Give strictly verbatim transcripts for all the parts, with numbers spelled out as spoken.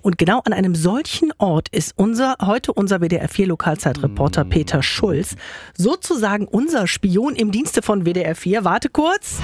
Und genau an einem solchen Ort ist unser heute unser W D R vier Lokalzeitreporter Peter Schulz, sozusagen unser Spion im Dienste von W D R vier. Warte kurz.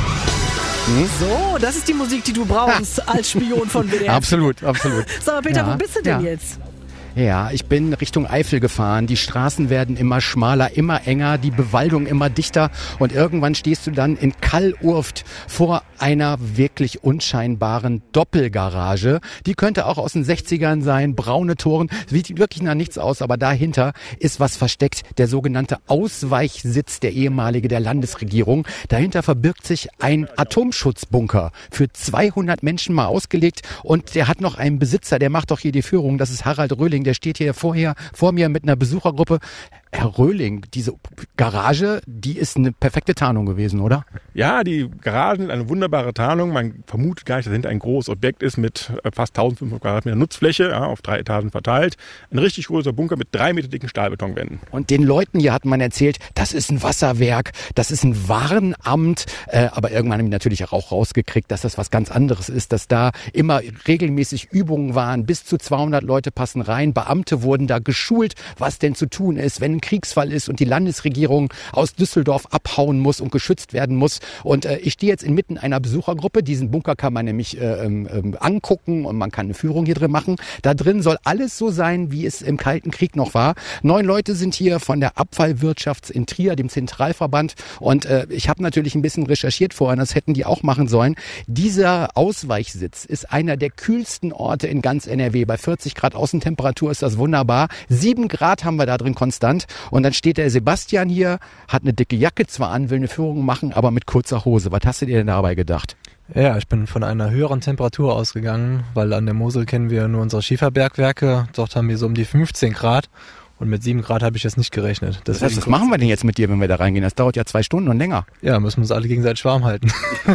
Hm? So, das ist die Musik, die du brauchst als Spion von W D R vier. Absolut, absolut. Sag mal, Peter, ja, wo bist du denn ja. jetzt? Ja, ich bin Richtung Eifel gefahren. Die Straßen werden immer schmaler, immer enger, die Bewaldung immer dichter und irgendwann stehst du dann in Kallurft vor einer wirklich unscheinbaren Doppelgarage. Die könnte auch aus den sechzigern sein, braune Toren, sieht wirklich nach nichts aus, aber dahinter ist was versteckt, der sogenannte Ausweichsitz der ehemalige der Landesregierung. Dahinter verbirgt sich ein Atomschutzbunker für zweihundert Menschen mal ausgelegt und der hat noch einen Besitzer, der macht doch hier die Führung, das ist Harald Röhling. Der steht hier vorher vor mir mit einer Besuchergruppe. Herr Röhling, diese Garage, die ist eine perfekte Tarnung gewesen, oder? Ja, die Garagen sind eine wunderbare Tarnung. Man vermutet gar nicht, dass dahinter ein großes Objekt ist mit fast eintausendfünfhundert Quadratmeter Nutzfläche, ja, auf drei Etagen verteilt. Ein richtig großer Bunker mit drei Meter dicken Stahlbetonwänden. Und den Leuten hier hat man erzählt, das ist ein Wasserwerk, das ist ein Warnamt. Äh, aber irgendwann haben die natürlich auch rausgekriegt, dass das was ganz anderes ist, dass da immer regelmäßig Übungen waren. Bis zu zweihundert Leute passen rein. Beamte wurden da geschult, was denn zu tun ist, wenn ein Kriegsfall ist und die Landesregierung aus Düsseldorf abhauen muss und geschützt werden muss. Und äh, ich stehe jetzt inmitten einer Besuchergruppe. Diesen Bunker kann man nämlich äh, äh, angucken und man kann eine Führung hier drin machen. Da drin soll alles so sein, wie es im Kalten Krieg noch war. Neun Leute sind hier von der Abfallwirtschaft in Trier, dem Zentralverband. Und äh, ich habe natürlich ein bisschen recherchiert vorher, das hätten die auch machen sollen. Dieser Ausweichsitz ist einer der kühlsten Orte in ganz N R W. Bei vierzig Grad Außentemperatur ist das wunderbar. Sieben Grad haben wir da drin konstant. Und dann steht der Sebastian hier, hat eine dicke Jacke zwar an, will eine Führung machen, aber mit kurzer Hose. Was hast du dir denn dabei gedacht? Ja, ich bin von einer höheren Temperatur ausgegangen, weil an der Mosel kennen wir nur unsere Schieferbergwerke. Dort haben wir so um die fünfzehn Grad. Und mit sieben Grad habe ich jetzt nicht gerechnet. Das heißt, was machen wir denn jetzt mit dir, wenn wir da reingehen? Das dauert ja zwei Stunden und länger. Ja, müssen wir uns alle gegenseitig warm halten.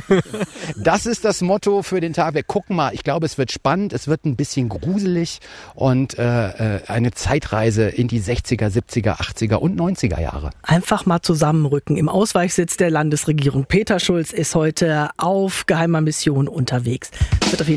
Das ist das Motto für den Tag. Wir gucken mal. Ich glaube, es wird spannend. Es wird ein bisschen gruselig und äh, eine Zeitreise in die sechziger, siebziger, achtziger und neunziger Jahre. Einfach mal zusammenrücken im Ausweichsitz der Landesregierung. Peter Schulz ist heute auf geheimer Mission unterwegs. Wird auf jeden